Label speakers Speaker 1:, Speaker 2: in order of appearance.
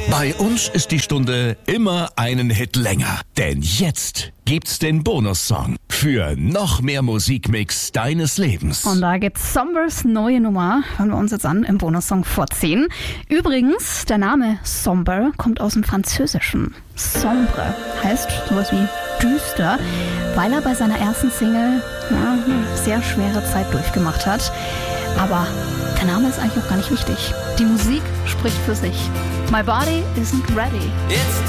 Speaker 1: Bei uns ist die Stunde immer einen Hit länger. Denn jetzt gibt's den Bonussong für noch mehr Musikmix deines Lebens.
Speaker 2: Und da gibt's Sombres neue Nummer. Hören wir uns jetzt an im Bonussong vor 10. Übrigens, der Name Sombre kommt aus dem Französischen. Sombre heißt sowas wie düster, weil er bei seiner ersten Single eine sehr schwere Zeit durchgemacht hat. Aber der Name ist eigentlich auch gar nicht wichtig. Die Musik spricht für sich. My body isn't ready.
Speaker 3: It's